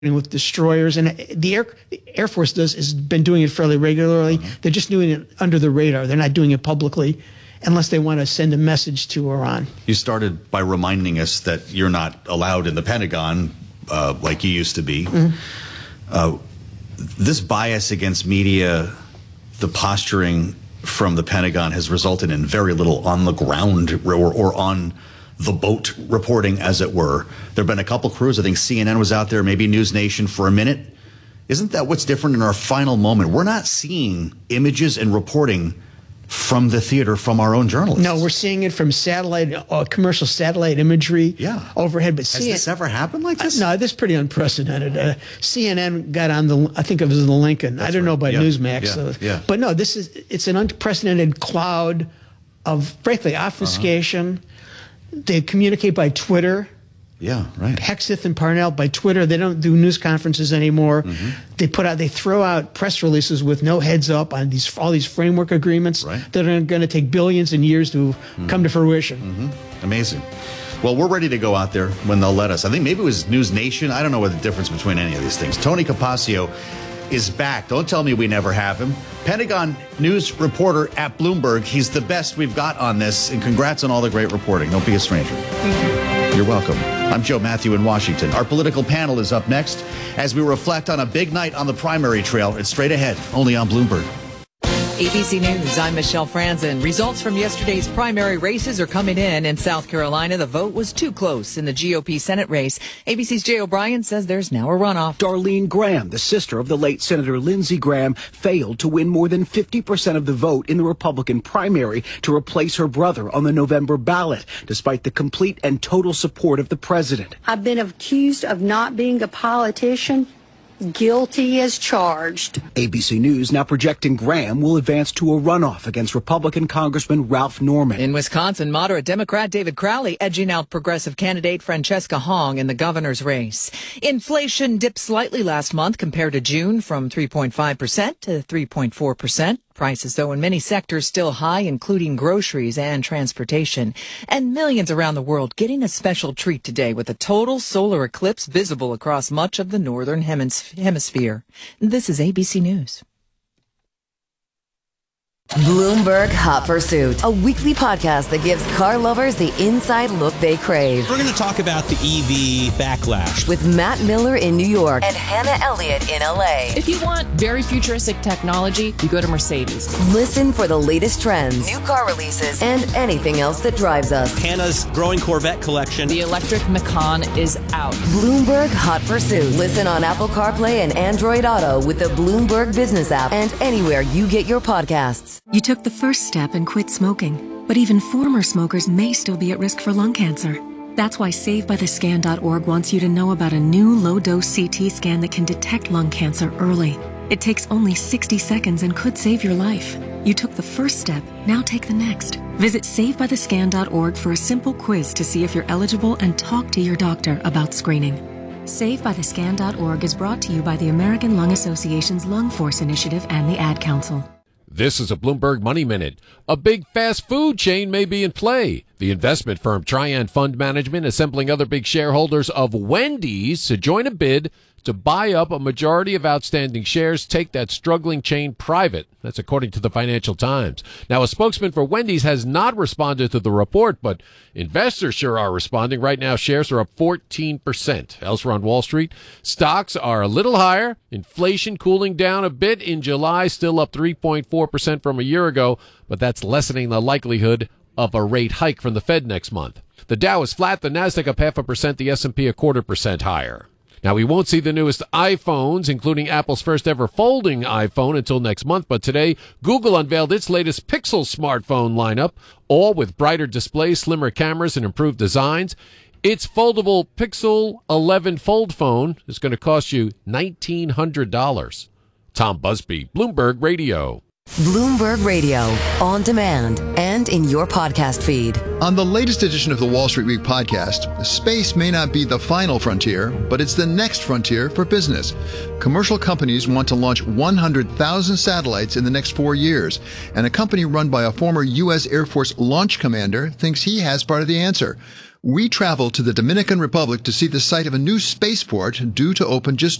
with destroyers, and the Air Force has been doing it fairly regularly. They're just doing it under the radar. They're not doing it publicly unless they want to send a message to Iran. You started by reminding us that you're not allowed in the Pentagon like you used to be. This bias against media, the posturing from the Pentagon has resulted in very little on the ground or on the boat reporting, as it were. There have been a couple crews. I think CNN was out there, maybe News Nation for a minute. Isn't that what's different in our final moment? We're not seeing images and reporting from the theater from our own journalists. No, we're seeing it from satellite, commercial satellite imagery overhead. But has this ever happened like this? No, this is pretty unprecedented. CNN got on I think it was the Lincoln. I don't know about Newsmax. But no, it's an unprecedented cloud of, frankly, obfuscation. They communicate by Twitter. Yeah, right. Hexeth and Parnell by Twitter. They don't do news conferences anymore. They throw out press releases with no heads up on all these framework agreements that are going to take billions and years to come to fruition. Amazing. Well, we're ready to go out there when they'll let us. I think maybe it was News Nation. I don't know what the difference between any of these things. Tony Capaccio is back. Don't tell me we never have him. Pentagon news reporter at Bloomberg. He's the best we've got on this, and congrats on all the great reporting. Don't be a stranger. You're welcome. I'm Joe Matthew in Washington. Our political panel is up next as we reflect on a big night on the primary trail. It's straight ahead, only on Bloomberg. ABC News, I'm Michelle Franzen. Results from yesterday's primary races are coming in South Carolina. The vote was too close in the GOP Senate race. ABC's Jay O'Brien says there's now a runoff. Darlene Graham, the sister of the late Senator Lindsey Graham, failed to win more than 50% of the vote in the Republican primary to replace her brother on the November ballot, despite the complete and total support of the president. I've been accused of not being a politician. Guilty as charged. ABC News now projecting Graham will advance to a runoff against Republican Congressman Ralph Norman. In Wisconsin, moderate Democrat David Crowley edging out progressive candidate Francesca Hong in the governor's race. Inflation dipped slightly last month compared to June from 3.5% to 3.4%. Prices, though, in many sectors still high, including groceries and transportation. And millions around the world getting a special treat today with a total solar eclipse visible across much of the northern hemisphere. This is ABC News. Bloomberg Hot Pursuit, a weekly podcast that gives car lovers the inside look they crave. We're going to talk about the EV backlash with Matt Miller in New York and Hannah Elliott in LA. If you want very futuristic technology, you go to Mercedes. Listen for the latest trends, new car releases, and anything else that drives us. Hannah's growing Corvette collection. The electric Macan is out. Bloomberg Hot Pursuit. Listen on Apple CarPlay and Android Auto with the Bloomberg Business app and anywhere you get your podcasts. You took the first step and quit smoking, but even former smokers may still be at risk for lung cancer. That's why SaveByTheScan.org wants you to know about a new low-dose CT scan that can detect lung cancer early. It takes only 60 seconds and could save your life. You took the first step, now take the next. Visit SaveByTheScan.org for a simple quiz to see if you're eligible and talk to your doctor about screening. SaveByTheScan.org is brought to you by the American Lung Association's Lung Force Initiative and the Ad Council. This is a Bloomberg Money Minute. A big fast food chain may be in play. The investment firm Trian Fund Management assembling other big shareholders of Wendy's to join a bid to buy up a majority of outstanding shares, take that struggling chain private. That's according to the Financial Times. Now, a spokesman for Wendy's has not responded to the report, but investors sure are responding. Right now, shares are up 14%. Elsewhere on Wall Street, stocks are a little higher. Inflation cooling down a bit in July, still up 3.4% from a year ago, but that's lessening the likelihood of a rate hike from the Fed next month. The Dow is flat, the Nasdaq up 0.5%, the S&P 0.25% higher. Now, we won't see the newest iPhones, including Apple's first ever folding iPhone, until next month. But today, Google unveiled its latest Pixel smartphone lineup, all with brighter displays, slimmer cameras, and improved designs. Its foldable Pixel 11 Fold phone is going to cost you $1,900. Tom Busby, Bloomberg Radio. Bloomberg Radio, on demand and in your podcast feed. On the latest edition of the Wall Street Week podcast, space may not be the final frontier, but it's the next frontier for business. Commercial companies want to launch 100,000 satellites in the next 4 years, and a company run by a former U.S. Air Force launch commander thinks he has part of the answer. We traveled to the Dominican Republic to see the site of a new spaceport due to open just